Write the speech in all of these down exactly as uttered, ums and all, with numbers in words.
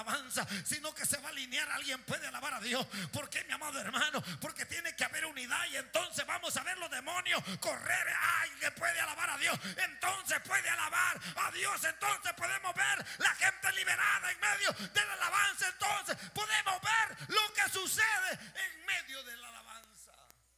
alabanza, sino que se va a alinear. Alguien puede alabar a Dios. ¿Por qué, mi amado hermano? Porque tiene que haber unidad, y entonces vamos a ver los demonios correr. Ay, que puede alabar a Dios, entonces puede alabar a Dios. Entonces podemos ver la gente liberada en medio de la alabanza. Entonces podemos ver lo que sucede en medio de la alabanza.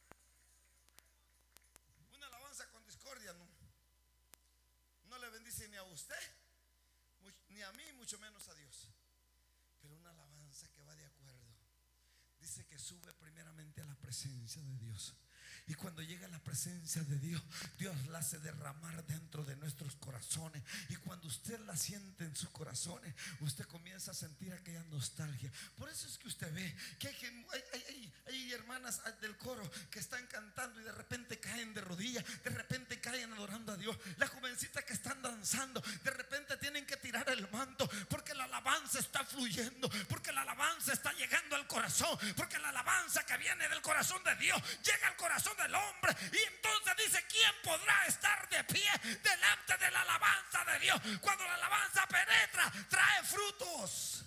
Una alabanza con discordia no, no le bendice ni a usted, ni a mí, mucho menos a Dios. Pero una alabanza que va de acuerdo, dice que sube primeramente a la presencia de Dios. Y cuando llega a la presencia de Dios, Dios la hace derramar dentro de nuestros corazones. Y cuando usted la siente en sus corazones, usted comienza a sentir aquella nostalgia. Por eso es que usted ve que hay, hay, hay, hay hermanas del coro que están cantando y de repente caen de rodillas, de repente caen adorando a Dios. Las jovencitas que están danzando, de repente tienen que tirar el manto, porque la alabanza está fluyendo, porque la alabanza está llegando al corazón, porque la alabanza que viene del corazón de Dios llega al corazón del hombre. Y entonces dice: ¿quién podrá estar de pie delante de la alabanza de Dios? Cuando la alabanza penetra, trae frutos.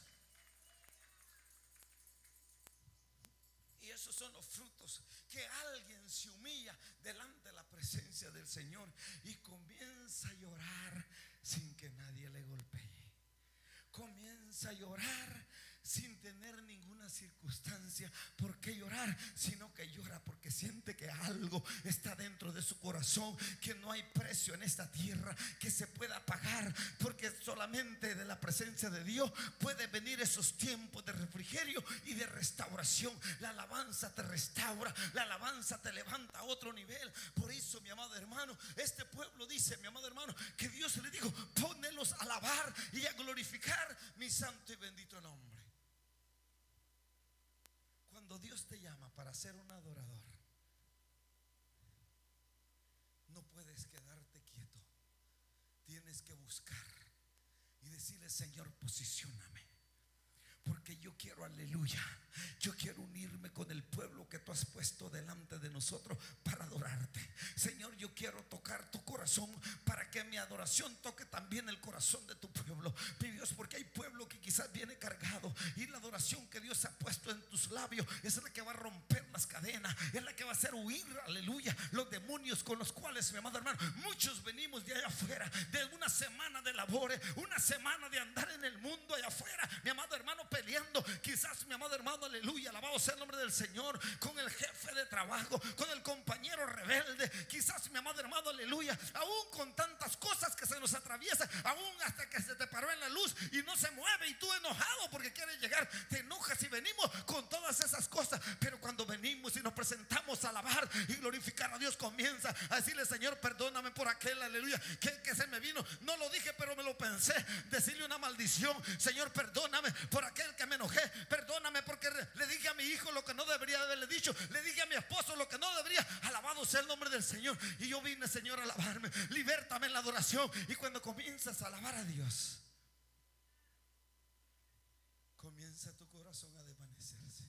Y esos son los frutos, que alguien se humilla delante de la presencia del Señor y comienza a llorar sin que nadie le golpee. Comienza a llorar sin tener ninguna circunstancia por qué llorar, sino que llora porque siente que algo está dentro de su corazón, que no hay precio en esta tierra que se pueda pagar, porque solamente de la presencia de Dios puede venir esos tiempos de refrigerio y de restauración. La alabanza te restaura, la alabanza te levanta a otro nivel. Por eso, mi amado hermano, este pueblo dice, mi amado hermano, que Dios le dijo: pónelos a alabar y a glorificar mi santo y bendito nombre. Cuando Dios te llama para ser un adorador, no puedes quedarte quieto. Tienes que buscar y decirle: Señor, posicióname, porque yo quiero, aleluya, yo quiero unirme con el pueblo que tú has puesto delante de nosotros para adorarte. Señor, yo quiero tocar tu corazón para que mi adoración toque también el corazón de tu pueblo, mi Dios, porque hay pueblo que quizás viene cargado, y la adoración que Dios ha puesto en tus labios es la que va a romper las cadenas, es la que va a hacer huir, aleluya, los demonios con los cuales, mi amado hermano, muchos venimos de allá afuera, de una semana de labores, una semana de andar en el mundo allá afuera, mi amado hermano, peleando, quizás, mi amado hermano, aleluya, alabado sea el nombre del Señor, con el jefe de trabajo, con el compañero rebelde, quizás, mi amado hermano, aleluya, aún con tantas cosas que se nos atraviesan, aún hasta que se te paró en la luz y no se mueve, y tú enojado porque quieres llegar, te enojas, y venimos con todas esas cosas. Pero cuando venimos y nos presentamos a alabar y glorificar a Dios, comienza a decirle: Señor, perdóname por aquel, aleluya, que, que se me vino, no lo dije pero me lo pensé, decirle una maldición. Señor, perdóname por aquel que me enojé, perdóname porque le dije a mi hijo lo que no debería haberle dicho, le dije a mi esposo lo que no debería. Alabado sea el nombre del Señor. Y yo vine, Señor, a alabarme. Libértame en la adoración. Y cuando comienzas a alabar a Dios, comienza tu corazón a desvanecerse,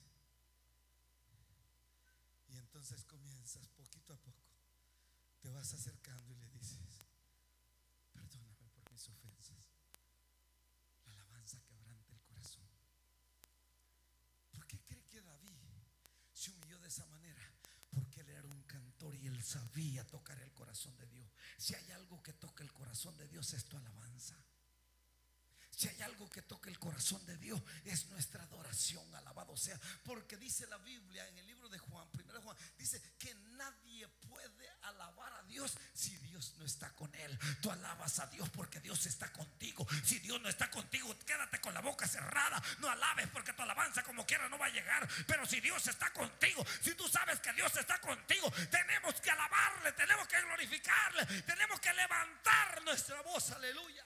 y entonces comienzas poquito a poco, te vas acercando y le dices: perdóname por mis ofensas. La alabanza quebranta el corazón. ¿Por qué cree que David se humilló de esa manera? Porque él era un cantor y él sabía tocar el corazón de Dios. Si hay algo que toca el corazón de Dios, es tu alabanza. Si hay algo que toca el corazón de Dios, es nuestra adoración. Alabado sea. Porque dice la Biblia en el libro de Juan, primero Juan, dice que nadie puede alabar a Dios si Dios no está con él. Tú alabas a Dios porque Dios está contigo. Si Dios no está contigo, quédate con la boca cerrada, no alabes, porque tu alabanza como quiera no va a llegar. Pero si Dios está contigo, si tú sabes que Dios está contigo, tenemos que alabarle, tenemos que glorificarle, tenemos que levantar nuestra voz, aleluya.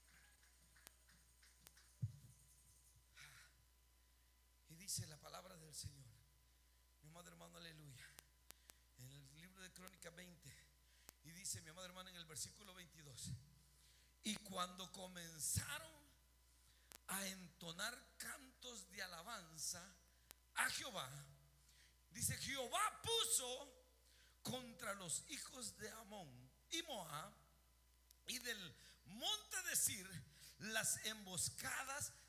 Dice la palabra del Señor, mi amado hermano, aleluya, en el libro de Crónicas veinte, y dice, mi amado hermano, en el versículo veintidós: y cuando comenzaron a entonar cantos de alabanza a Jehová, dice, Jehová puso contra los hijos de Amón y Moab y del monte de Sir las emboscadas